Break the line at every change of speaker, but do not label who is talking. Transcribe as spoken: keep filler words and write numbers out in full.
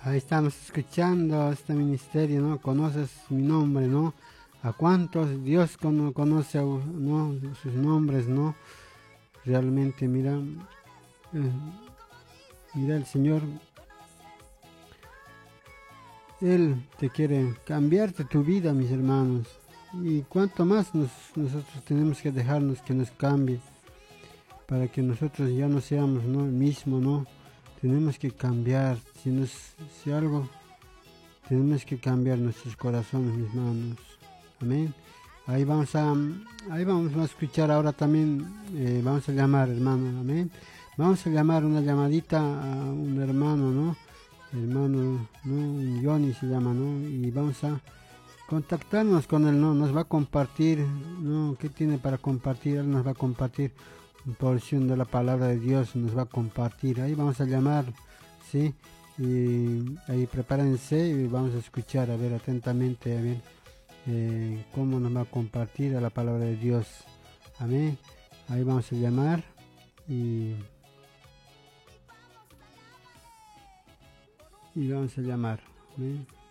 Ahí estamos escuchando este ministerio, ¿no? Conoces mi nombre, ¿no? ¿A cuántos Dios cono- conoce, ¿no? Sus nombres, ¿no? Realmente, mira, eh, mira el Señor, Él te quiere cambiarte tu vida, mis hermanos. Y cuánto más nos- nosotros tenemos que dejarnos que nos cambie, para que nosotros ya no seamos, ¿no? El mismo, ¿no? Tenemos que cambiar, si, nos, si algo, tenemos que cambiar nuestros corazones, mis hermanos. Amén. Ahí vamos a, ahí vamos a escuchar ahora también, eh, vamos a llamar, hermano, amén. Vamos a llamar una llamadita a un hermano, ¿no? Hermano, ¿no? Johnny se llama, ¿no? Y vamos a contactarnos con él, ¿no? Nos va a compartir, ¿no? ¿Qué tiene para compartir? Él nos va a compartir una porción de la palabra de Dios, nos va a compartir. Ahí vamos a llamar, ¿sí? Y ahí prepárense y vamos a escuchar, a ver, atentamente, a ver, eh, cómo nos va a compartir a la palabra de Dios. Amén. Ahí vamos a llamar y, y vamos a llamar. Amén.